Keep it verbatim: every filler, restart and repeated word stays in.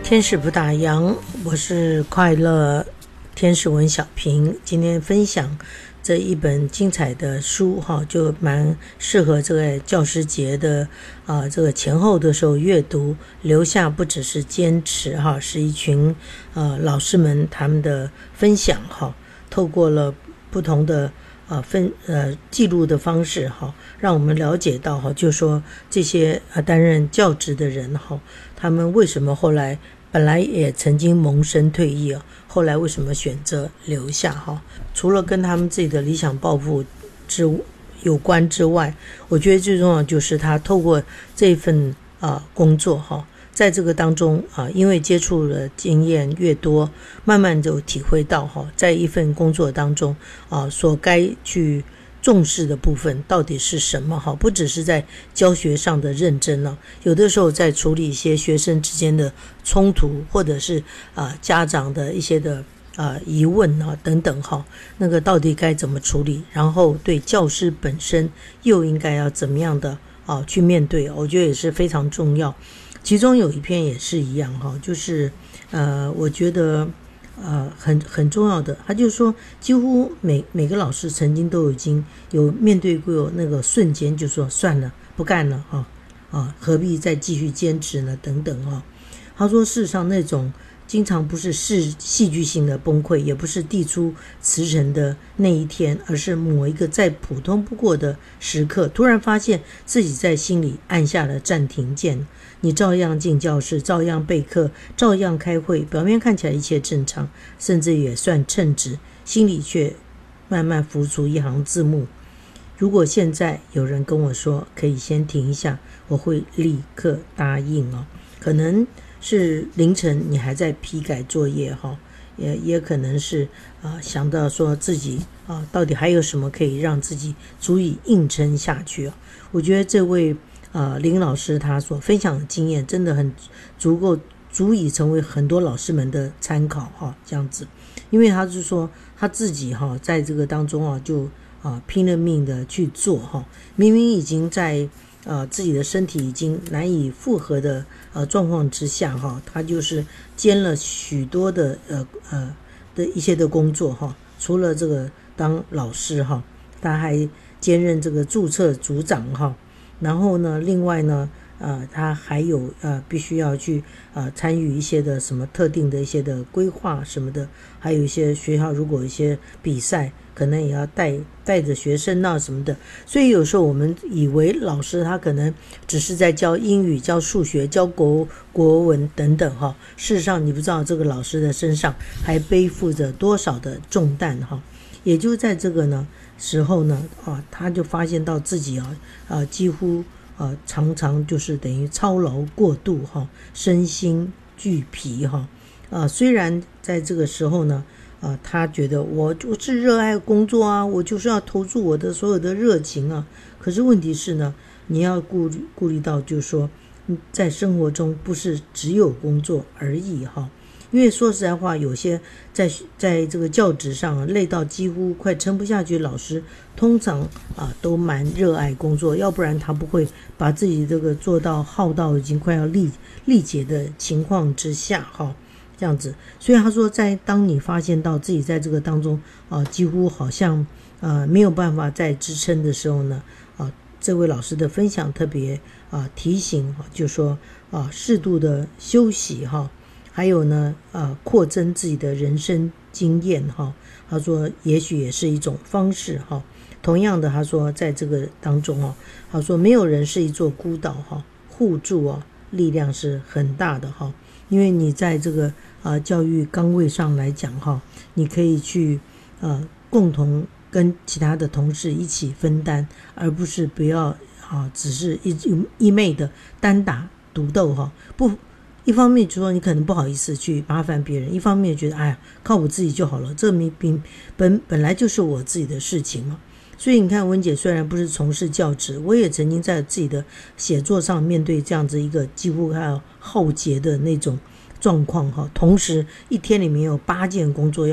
天使不打烊，我是快乐天使文小平。今天分享这一本精彩的书哈，就蛮适合这个教师节的啊、呃、这个前后的时候阅读，留下不只是坚持哈，是一群呃老师们他们的分享哈，透过了不同的啊分呃记录的方式哈，让我们了解到哈，就说这些啊担任教职的人哈，他们为什么后来本来也曾经萌生退役啊，后来为什么选择留下哈？除了跟他们自己的理想抱负之有关之外，我觉得最重要就是他透过这份啊工作哈，在这个当中啊，因为接触的经验越多，慢慢就体会到哈，在一份工作当中啊，所该去重视的部分到底是什么哈？不只是在教学上的认真了、啊，有的时候在处理一些学生之间的冲突，或者是啊家长的一些的啊疑问啊等等哈，那个到底该怎么处理？然后对教师本身又应该要怎么样的啊去面对？我觉得也是非常重要。其中有一篇也是一样哈，就是呃，我觉得。呃，很很重要的，他就说，几乎每每个老师曾经都已经有面对过那个瞬间，就说算了，不干了啊啊，何必再继续坚持呢？等等啊。他说，事实上那种经常不是戏戏剧性的崩溃，也不是递出辞呈的那一天，而是某一个再普通不过的时刻，突然发现自己在心里按下了暂停键。你照样进教室，照样备课，照样开会，表面看起来一切正常，甚至也算称职，心里却慢慢浮出一行字幕：如果现在有人跟我说可以先停一下，我会立刻答应哦。可能是凌晨你还在批改作业哈，也也可能是啊、呃、想到说自己啊到底还有什么可以让自己足以硬撑下去啊。我觉得这位呃，林老师他所分享的经验真的很足够，足以成为很多老师们的参考哈，这样子，因为他是说他自己哈，在这个当中啊，就啊拼了命的去做哈，明明已经在呃自己的身体已经难以负荷的呃状况之下哈，他就是兼了许多的呃呃的一些的工作哈，除了这个当老师哈，他还兼任这个注册组长哈。然后呢，另外呢，呃，他还有呃，必须要去呃参与一些的什么特定的一些的规划什么的，还有一些学校如果有一些比赛，可能也要带带着学生啊什么的。所以有时候我们以为老师他可能只是在教英语、教数学、教国国文等等哈，事实上你不知道这个老师的身上还背负着多少的重担哈。也就在这个呢。时候呢，啊，他就发现到自己啊，啊，几乎啊，常常就是等于操劳过度哈，身心俱疲哈，啊，虽然在这个时候呢，啊，他觉得我就是热爱工作啊，我就是要投注我的所有的热情啊，可是问题是呢，你要顾虑顾虑到，就是说，在生活中不是只有工作而已哈。因为说实在话，有些在在这个教职上累到几乎快撑不下去，老师通常啊都蛮热爱工作，要不然他不会把自己这个做到耗到已经快要力力竭的情况之下哈，这样子。所以他说，在当你发现到自己在这个当中啊几乎好像呃没有办法再支撑的时候呢，啊这位老师的分享特别啊提醒，就说啊适度的休息哈。还有呢，呃，扩增自己的人生经验哈。他说，也许也是一种方式哈。同样的，他说，在这个当中哦，他说没有人是一座孤岛哈，互助啊，力量是很大的哈。因为你在这个呃教育岗位上来讲哈，你可以去呃共同跟其他的同事一起分担，而不是不要啊，只是一一昧的单打独斗哈，不。一方面就说你可能不好意思去麻烦别人，一方面觉得哎呀靠我自己就好了，这明明本本来就是我自己的事情嘛。所以你看，文姐虽然不是从事教职，我也曾经在自己的写作上面对这样子一个几乎还要耗竭的那种状况哈。同时一天里面有八件工作要